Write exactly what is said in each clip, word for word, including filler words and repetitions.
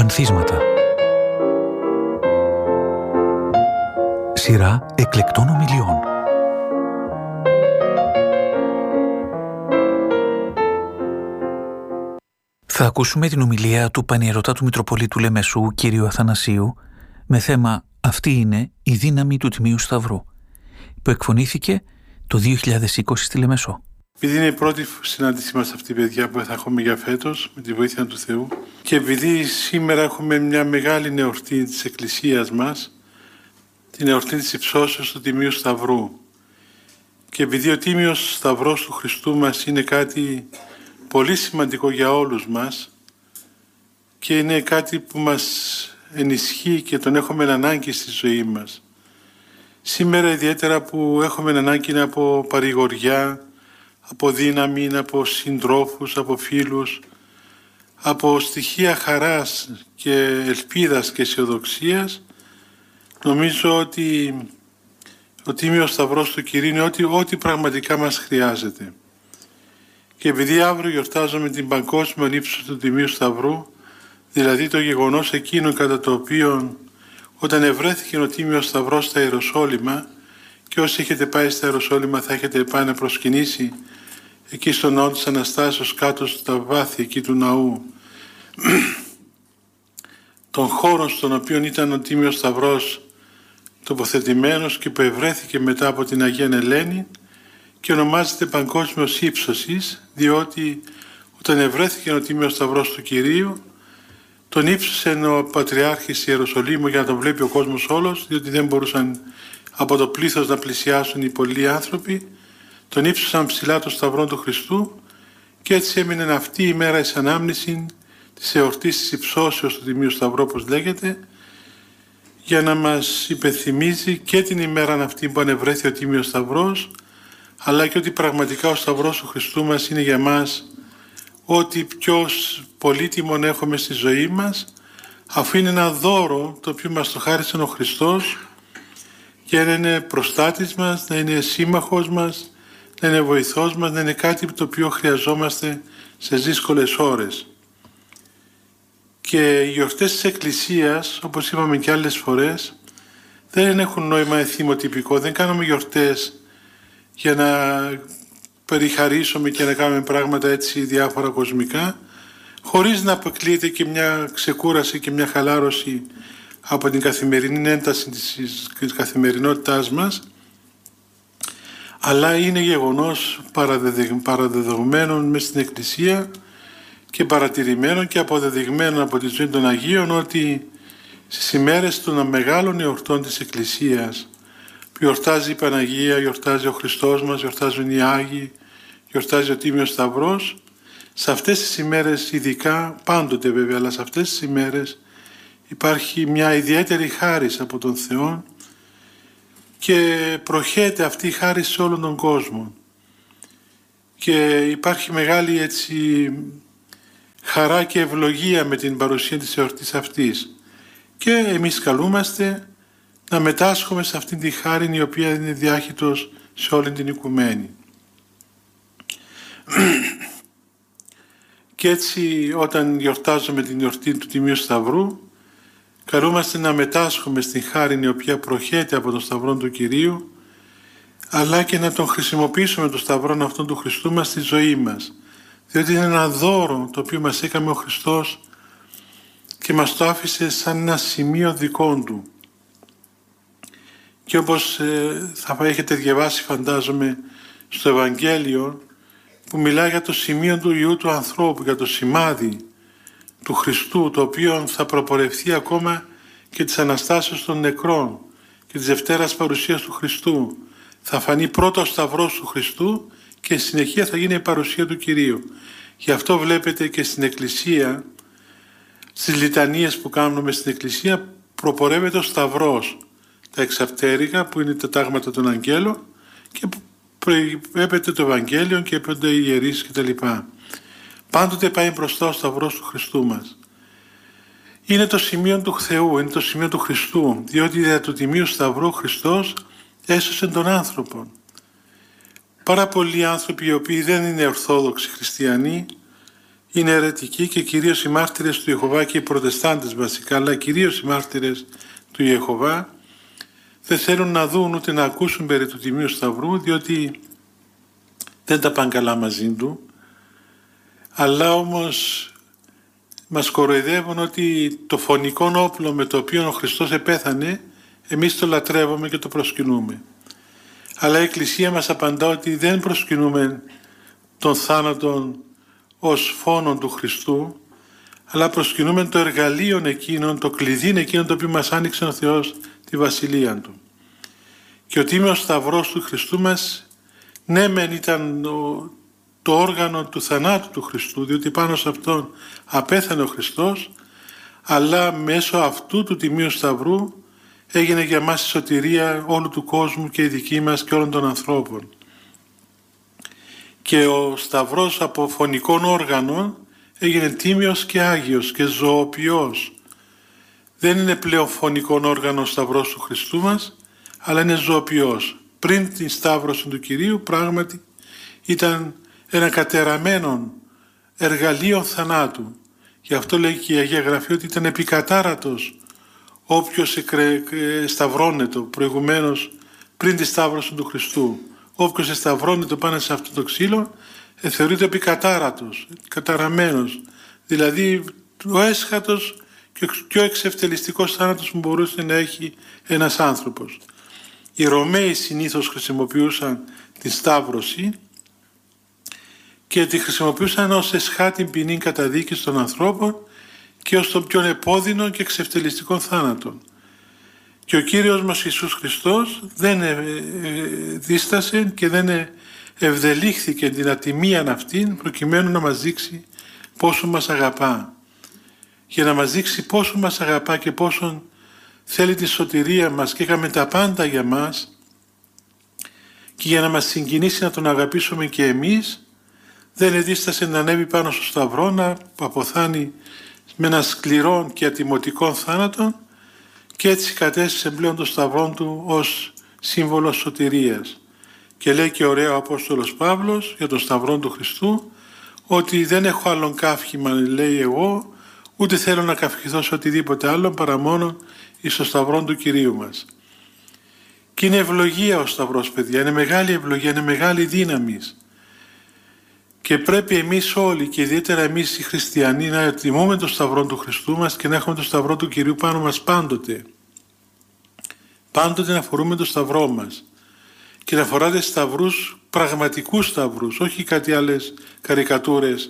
Ανθίσματα. Σειρά εκλεκτών ομιλιών. Θα ακούσουμε την ομιλία του Πανιερωτά του Μητροπολίτου Λεμεσού, κ. Αθανασίου, με θέμα «Αυτή είναι η δύναμη του Τιμίου Σταυρού», που εκφωνήθηκε το δύο χιλιάδες είκοσι στη Λεμεσό. Επειδή είναι η πρώτη συνάντησή μας αυτή, παιδιά, που θα έχουμε για φέτος, με τη βοήθεια του Θεού, και επειδή σήμερα έχουμε μια μεγάλη εορτή της Εκκλησίας μας, την εορτή της υψώσεως του Τιμίου Σταυρού, και επειδή ο Τίμιος Σταυρός του Χριστού μας είναι κάτι πολύ σημαντικό για όλους μας και είναι κάτι που μας ενισχύει και τον έχουμε ανάγκη στη ζωή μας. Σήμερα ιδιαίτερα που έχουμε ανάγκη από παρηγοριά, από δύναμη, από συντρόφους, από φίλους, από στοιχεία χαράς και ελπίδας και αισιοδοξίας, νομίζω ότι ο Τίμιος Σταυρός του Κυρίου είναι ό,τι, ό,τι πραγματικά μας χρειάζεται. Και επειδή αύριο γιορτάζουμε την παγκόσμια ύψωση του Τιμίου Σταυρού, δηλαδή το γεγονός εκείνο κατά το οποίο όταν ευρέθηκε ο Τίμιος Σταυρός στα Ιεροσόλυμα, και όσοι έχετε πάει στα Ιεροσόλυμα θα έχετε πάει να προσκυνήσει εκεί στο ναό της Αναστάσεως, κάτω στα βάθη εκεί του ναού, τον χώρο στον οποίο ήταν ο Τίμιος Σταυρός τοποθετημένος και που ευρέθηκε μετά από την Αγία Ελένη και ονομάζεται παγκόσμιος ύψωσης, διότι όταν ευρέθηκε ο Τίμιος Σταυρός του Κυρίου, τον ύψωσε ο Πατριάρχης Ιεροσολύμου για να τον βλέπει ο κόσμος όλος, διότι δεν μπορούσαν από το πλήθος να πλησιάσουν οι πολλοί άνθρωποι. Τον ύψωσαν ψηλά το Σταυρό του Χριστού και έτσι έμεινε αυτή η μέρα εις ανάμνηση της εορτής της υψώσεως του Τιμίου Σταυρού, όπως λέγεται, για να μας υπενθυμίζει και την ημέρα αυτή που ανεβρέθη ο Τίμιος Σταυρός, αλλά και ότι πραγματικά ο Σταυρός του Χριστού μας είναι για μας ό,τι πιο πολύτιμον έχουμε στη ζωή μας, αφού είναι ένα δώρο το οποίο μας το χάρισε ο Χριστός για να είναι προστάτης μας, να είναι σύμμαχος μας, να είναι βοηθός μας, να είναι κάτι το οποίο χρειαζόμαστε σε δύσκολες ώρες. Και οι γιορτές της Εκκλησίας, όπως είπαμε και άλλες φορές, δεν έχουν νόημα εθιμοτυπικό, δεν κάνουμε γιορτές για να περιχαρίσουμε και να κάνουμε πράγματα έτσι διάφορα κοσμικά, χωρίς να αποκλείεται και μια ξεκούραση και μια χαλάρωση από την καθημερινή ένταση της καθημερινότητάς μας, αλλά είναι γεγονός παραδεδεγμένων μες στην Εκκλησία και παρατηρημένων και αποδεδειγμένων από τη ζωή των Αγίων, ότι στις ημέρες των μεγάλων εορτών της Εκκλησίας, που γιορτάζει η Παναγία, γιορτάζει ο Χριστός μας, γιορτάζουν οι Άγιοι, γιορτάζει ο Τίμιος Σταυρός, σε αυτές τις ημέρες ειδικά, πάντοτε βέβαια, αλλά σε αυτές τις ημέρες υπάρχει μια ιδιαίτερη χάρις από τον Θεό και προχέται αυτή η χάρις σε όλον τον κόσμο. Και υπάρχει μεγάλη έτσι χαρά και ευλογία με την παρουσία της εορτής αυτής. Και εμείς καλούμαστε να μετάσχουμε σε αυτήν τη χάρη η οποία είναι διάχυτος σε όλη την οικουμένη. Και έτσι όταν γιορτάζουμε την εορτή του Τιμίου Σταυρού, καλούμαστε να μετάσχουμε στην χάρη η οποία προχέται από τον Σταυρό του Κυρίου, αλλά και να τον χρησιμοποιήσουμε τον Σταυρό αυτόν του Χριστού μας στη ζωή μας, διότι είναι ένα δώρο το οποίο μας έκανε ο Χριστός και μας το άφησε σαν ένα σημείο δικό του. Και όπως ε, θα έχετε διαβάσει, φαντάζομαι, στο Ευαγγέλιο, που μιλάει για το σημείο του Υιού του ανθρώπου, για το σημάδι του Χριστού, το οποίο θα προπορευθεί ακόμα και της Αναστάσεως των νεκρών και της Δευτέρας παρουσίας του Χριστού. Θα φανεί πρώτα ο Σταυρός του Χριστού και συνεχεία θα γίνει η παρουσία του Κυρίου. Γι' αυτό βλέπετε και στην Εκκλησία, στις λιτανίες που κάνουμε στην Εκκλησία, προπορεύεται ο Σταυρός, τα εξαπτέρικα που είναι τα τάγματα των αγγέλων, και έπεται το Ευαγγέλιο και έπεται οι ιερείς κτλ. Πάντοτε πάει μπροστά ο Σταυρός του Χριστού μας. Είναι το σημείο του Θεού, είναι το σημείο του Χριστού, διότι δια του Τιμίου Σταυρού ο Χριστός έσωσε τον άνθρωπο. Πάρα πολλοί άνθρωποι οι οποίοι δεν είναι ορθόδοξοι χριστιανοί, είναι αιρετικοί και κυρίως οι μάρτυρες του Ιεχωβά και οι προτεστάντες βασικά, αλλά κυρίως οι μάρτυρες του Ιεχωβά δεν θέλουν να δουν ούτε να ακούσουν περί του Τιμίου Σταυρού, διότι δεν τα πάνε καλά μαζί του, αλλά όμως μας κοροϊδεύουν ότι το φωνικό όπλο με το οποίο ο Χριστός επέθανε, εμείς το λατρεύουμε και το προσκυνούμε. Αλλά η Εκκλησία μας απαντά ότι δεν προσκυνούμε τον θάνατον ως φόνον του Χριστού, αλλά προσκυνούμε το εργαλείο εκείνον, το κλειδί εκείνον το οποίο μας άνοιξε ο Θεός τη Βασιλεία Του. Και ο Τίμιος Σταυρός του Χριστού μας, ναι μεν ήταν το, το όργανο του θανάτου του Χριστού, διότι πάνω σε αυτόν απέθανε ο Χριστός, αλλά μέσω αυτού του Τιμίου Σταυρού έγινε για μας η σωτηρία όλου του κόσμου και η δική μας και όλων των ανθρώπων. Και ο Σταυρός από φωνικών όργανων έγινε τίμιος και άγιος και ζωοποιός. Δεν είναι πλέον φωνικών όργανο ο Σταυρός του Χριστού μας, αλλά είναι ζωοποιός. Πριν την Σταύρωση του Κυρίου πράγματι ήταν ένα κατεραμένο εργαλείο θανάτου. Γι' αυτό λέει και η Αγία Γραφή ότι ήταν επικατάρατος όποιος σταυρώνεται προηγουμένως πριν τη Σταύρωση του Χριστού. Όποιος σταυρώνεται πάνω σε αυτό το ξύλο ε, θεωρείται επικατάρατος, καταραμένος. Δηλαδή ο έσχατος και ο πιο εξευτελιστικός θάνατος που μπορούσε να έχει ένας άνθρωπος. Οι Ρωμαίοι συνήθως χρησιμοποιούσαν τη Σταύρωση και τη χρησιμοποιούσαν ως εσχάτην ποινή καταδίκης των ανθρώπων και ως τον πιο επώδυνο και εξευτελιστικό θάνατο. Και ο Κύριος μας Ιησούς Χριστός δεν δίστασε και δεν ευδελίχθηκε την ατιμίαν αυτήν προκειμένου να μας δείξει πόσο μας αγαπά. Για να μας δείξει πόσο μας αγαπά και πόσο θέλει τη σωτηρία μας και έκαμε τα πάντα για μας και για να μας συγκινήσει να τον αγαπήσουμε και εμείς, δεν εδίστασε να ανέβει πάνω στο σταυρό, να αποθάνει με ένα σκληρό και ατιμωτικό θάνατο και έτσι κατέστησε πλέον το σταυρό του ως σύμβολο σωτηρίας. Και λέει και ωραίο ο Απόστολος Παύλος για τον σταυρό του Χριστού ότι δεν έχω άλλον καύχημα, λέει, εγώ, ούτε θέλω να καυχηθώ σε οτιδήποτε άλλο παρά μόνο εις το σταυρό του Κυρίου μας. Και είναι ευλογία ο σταυρός, παιδιά, είναι μεγάλη ευλογία, είναι μεγάλη δύναμη. Και πρέπει εμείς όλοι και ιδιαίτερα εμείς οι χριστιανοί να τιμούμε το σταυρό του Χριστού μας και να έχουμε το σταυρό του Κυρίου πάνω μας πάντοτε. Πάντοτε να φορούμε το σταυρό μας και να φοράτε σταυρούς, πραγματικούς σταυρούς, όχι κάτι άλλες καρικατούρες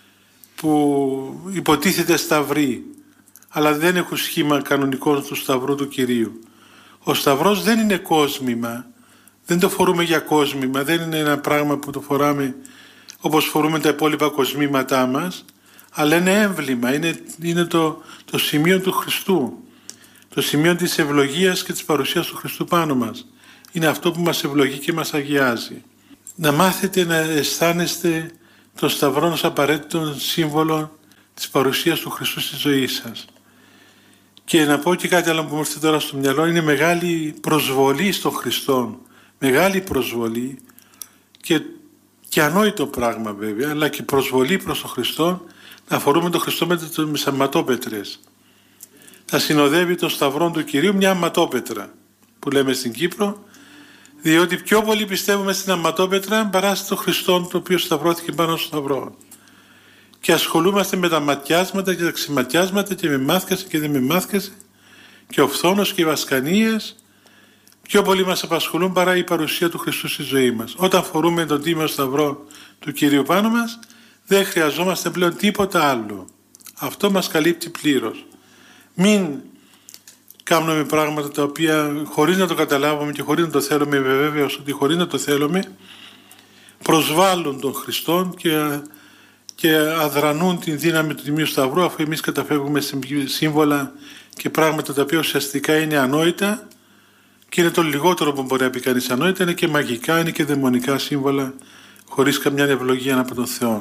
που υποτίθεται σταυροί, αλλά δεν έχουν σχήμα κανονικό του σταυρού του Κυρίου. Ο σταυρός δεν είναι κόσμημα, δεν το φορούμε για κόσμημα, δεν είναι ένα πράγμα που το φοράμε όπως φορούμε τα υπόλοιπα κοσμήματά μας, αλλά είναι έμβλημα, είναι, είναι το, το σημείο του Χριστού, το σημείο της ευλογίας και της παρουσίας του Χριστού πάνω μας. Είναι αυτό που μας ευλογεί και μας αγιάζει. Να μάθετε να αισθάνεστε τον σταυρό ως απαραίτητο σύμβολο της παρουσίας του Χριστού στη ζωή σας. Και να πω και κάτι άλλο που μου έρθει τώρα στο μυαλό, είναι μεγάλη προσβολή στον Χριστό, μεγάλη προσβολή και Και ανόητο πράγμα βέβαια, αλλά και προσβολή προς τον Χριστό να φορούμε τον Χριστό με τις αματόπετρες. Θα συνοδεύει τον σταυρό του Κυρίου μια αματόπετρα που λέμε στην Κύπρο, διότι πιο πολύ πιστεύουμε στην αματόπετρα παρά στον Χριστό το οποίο σταυρώθηκε πάνω στο σταυρό. Και ασχολούμαστε με τα ματιάσματα και τα ξεματιάσματα και με μάθηκασε και δεν με μάθηκασε και ο φθόνος και οι βασκανίες πιο πολύ μας απασχολούν παρά η παρουσία του Χριστού στη ζωή μας. Όταν φορούμε τον τίμιο σταυρό του Κυρίου πάνω μας, δεν χρειαζόμαστε πλέον τίποτα άλλο. Αυτό μας καλύπτει πλήρως. Μην κάνουμε πράγματα τα οποία χωρίς να το καταλάβουμε και χωρίς να το θέλουμε, είμαι βέβαιος ότι χωρίς να το θέλουμε, προσβάλλουν τον Χριστό και, και αδρανούν την δύναμη του Τιμίου Σταυρού, αφού εμείς καταφεύγουμε σε σύμβολα και πράγματα τα οποία ουσιαστικά είναι ανόητα. Και είναι το λιγότερο που μπορεί να πει κανείς ανόητα, είναι και μαγικά, είναι και δαιμονικά σύμβολα, χωρίς καμιά ευλογία από τον Θεό.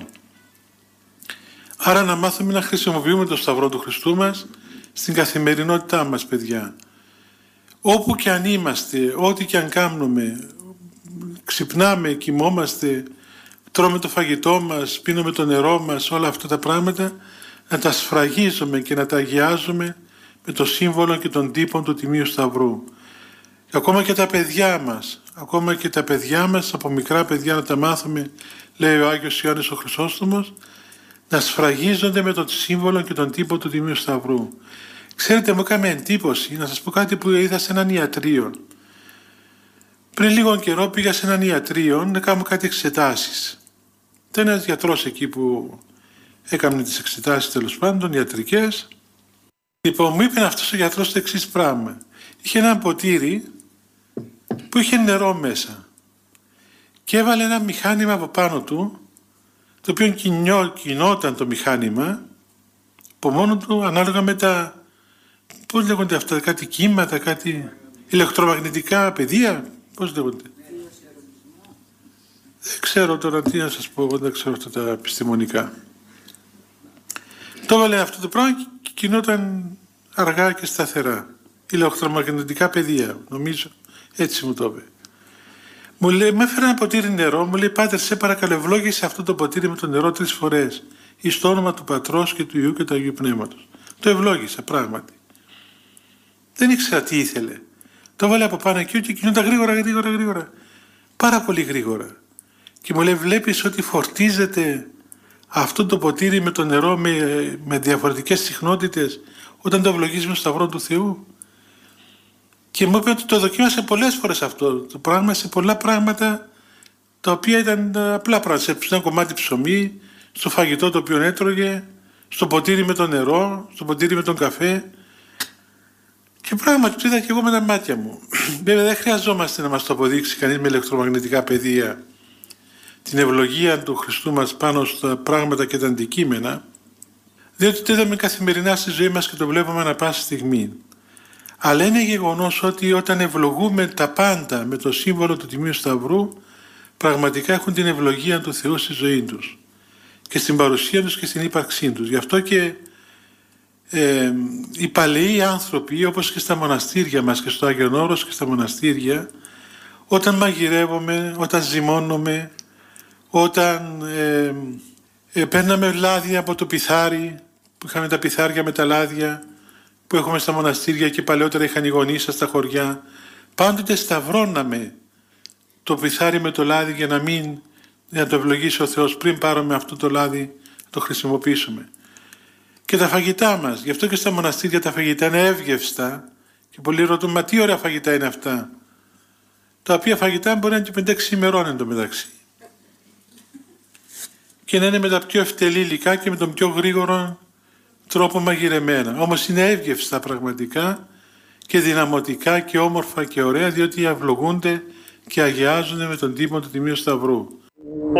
Άρα να μάθουμε να χρησιμοποιούμε το σταυρό του Χριστού μας στην καθημερινότητά μας, παιδιά. Όπου και αν είμαστε, ό,τι και αν κάνουμε, ξυπνάμε, κοιμόμαστε, τρώμε το φαγητό μας, πίνουμε το νερό μας, όλα αυτά τα πράγματα, να τα σφραγίζουμε και να τα αγιάζουμε με το σύμβολο και τον τύπο του Τιμίου Σταυρού. Και ακόμα και τα παιδιά μας, ακόμα και τα παιδιά μας, από μικρά παιδιά να τα μάθουμε, λέει ο Άγιος Ιωάννης ο Χρυσόστομος, να σφραγίζονται με το σύμβολο και τον τύπο του Τιμίου Σταυρού. Ξέρετε, μου έκανε εντύπωση να σας πω κάτι που είδα σε έναν ιατρείο. Πριν λίγο καιρό πήγα σε έναν ιατρείο να κάνω κάτι εξετάσεις. Ήταν ένας γιατρός εκεί που έκανε τις εξετάσεις, τέλος πάντων, ιατρικές. Λοιπόν, μου είπε αυτός ο γιατρός το εξής πράγμα. Είχε ένα ποτήρι που είχε νερό μέσα και έβαλε ένα μηχάνημα από πάνω του, το οποίο κινιό, κινόταν το μηχάνημα από μόνο του ανάλογα με τα, πώς λέγονται αυτά, κάτι κύματα, κάτι ηλεκτρομαγνητικά πεδία, πώς λέγονται. Δεν ξέρω τώρα τι να σας πω, εγώ δεν ξέρω αυτά τα επιστημονικά. Το έβαλε αυτό το πράγμα και κινόταν αργά και σταθερά. Ηλεκτρομαγνητικά πεδία, νομίζω, έτσι μου το είπε. Μου λέει, με έφερε ένα ποτήρι νερό, μου λέει, πάτερ, σε παρακαλώ, ευλόγησε αυτό το ποτήρι με το νερό τρεις φορές. Εις το όνομα του Πατρός και του Υιού και του Αγίου Πνεύματος. Το ευλόγησα πράγματι. Δεν ήξερα τι ήθελε. Το έβαλε από πάνω εκεί και κινούντα γρήγορα, γρήγορα, γρήγορα. Πάρα πολύ γρήγορα. Και μου λέει, βλέπεις ότι φορτίζεται αυτό το ποτήρι με το νερό με, με διαφορετικές συχνότητες όταν το ευλογείς με το Σταυρό του Θεού. Και μου είπε ότι το δοκίμασε πολλές φορές αυτό το πράγμα σε πολλά πράγματα τα οποία ήταν απλά πράγματα. Σε ένα κομμάτι ψωμί, στο φαγητό το οποίο έτρωγε, στο ποτήρι με το νερό, στο ποτήρι με τον καφέ. Και πράγματι το είδα και εγώ με τα μάτια μου. Βέβαια δεν χρειαζόμαστε να μας το αποδείξει κανείς με ηλεκτρομαγνητικά πεδία την ευλογία του Χριστού μας πάνω στα πράγματα και τα αντικείμενα, διότι το είδαμε καθημερινά στη ζωή μας και το βλέπουμε ανά πάση στιγμή. Αλλά είναι γεγονός ότι όταν ευλογούμε τα πάντα με το σύμβολο του Τιμίου Σταυρού, πραγματικά έχουν την ευλογία του Θεού στη ζωή τους και στην παρουσία τους και στην ύπαρξή τους. Γι' αυτό και ε, οι παλαιοί άνθρωποι, όπως και στα μοναστήρια μας και στο Άγιον Όρος και στα μοναστήρια, όταν μαγειρεύουμε, όταν ζυμώνουμε, όταν ε, ε, παίρναμε λάδια από το πιθάρι, που είχαμε τα πιθάρια με τα λάδια που έχουμε στα μοναστήρια και παλαιότερα είχαν οι γονείς στα χωριά, πάντοτε σταυρώναμε το πιθάρι με το λάδι για να μην για να το ευλογήσει ο Θεός πριν πάρουμε αυτό το λάδι να το χρησιμοποιήσουμε. Και τα φαγητά μας, γι' αυτό και στα μοναστήρια τα φαγητά είναι εύγευστα και πολλοί ρωτούν, μα τι ωραία φαγητά είναι αυτά, τα οποία φαγητά μπορεί να είναι και πέντε έξι ημερών εν τω μεταξύ και να είναι με τα πιο ευτελή υλικά και με τον πιο γρήγορο τρόπο μαγειρεμένα. Όμως είναι εύγευστα πραγματικά και δυναμωτικά και όμορφα και ωραία, διότι αυλογούνται και αγιάζονται με τον τύπο του Τιμίου Σταυρού.